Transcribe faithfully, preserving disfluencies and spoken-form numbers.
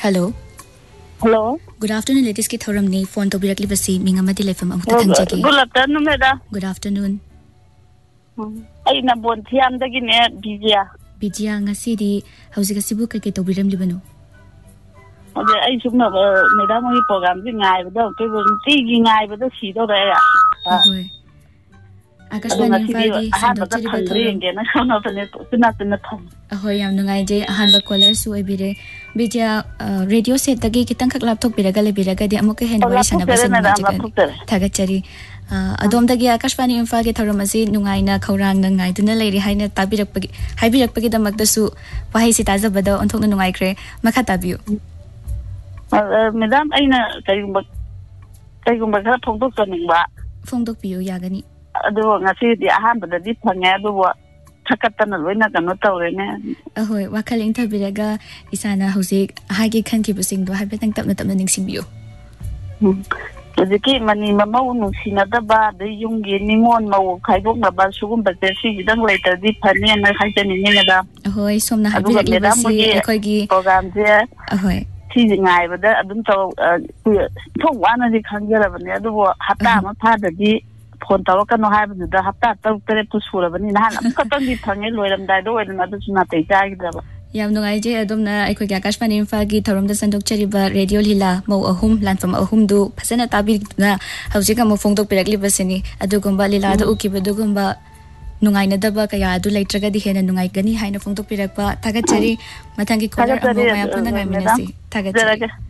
hello hello good afternoon ladies की theorem ने phone तो बिरकली बसी Ming अमदी लेफम Amruta थंजगी good afternoon madam good afternoon I ना बोन थियाम दगी ने Bijiya Bijiya ngasi di hauzik asibu kai kai to biram libano अरे आई सुना मैडम वही प्रोग्राम जी ngai बदो के बोन ती gi ngai बदो सी दो रे या होय आकाशवाणी इंफाल की संदोक चरी बथोरम के ना सोना तने सुना तने थम होय याम नुंगाई जे अहानबा कॉलर सु ओबिरे बिजिया रेडियो सेट तगी कितंग खक लैपटॉप बिरगा ले बिरगा दि अमुके हेन वरी सनबा से नुंगाई थागचरी अदोम दगी आकाशवाणी इंफाल के थोरम असि नुंगाइना खौरांग नंगाई दुना लेरि हाइना ताबिरकपगी हाइबिरकपगी दमक दसु वहाई सि ताजबदो अंथोकना नुंगाइख्रे मखा ताबियो मैडम अइना कइगुंबा कइगुंबा खरा फोंदोक तनिंबा फोंदोक पियो यागनी अदो ngasi di ahanbada di phange adu thakatana loina kano tawrene ahoy wakhal inthabiraga isana hojik hagi khanki busing do habetang tapna tapna ningsingbiyo Jadi mani mamau nusina da ba da yungi ningon mau khaibok na ba sugum ba te si dang later di phani na khaitani ni da ahoy somna habirakli basi ekoi gi program je ahoy si ngai ba da adum taw thong wana di khangjara bane adu hata ma pha da di phone taw kanu ha ba da hata taw tere pu sura bani na na ka tang di phange loiram dai do na adu suna te jai da ba yam nungai je adum na ekoi ga Akashvani Imphal gi thorom da sandok chariba radio lila mau ahum lanfam ahum du phasana tabi na haujika mo phongdok pirakli basini adu gumba lila da ukiba du gumba nungai na daba kaya adu laitraga di hena nungai gani haina phongdok pirakpa thagachari mathangi caller amo maya puna ngai minasi thagachari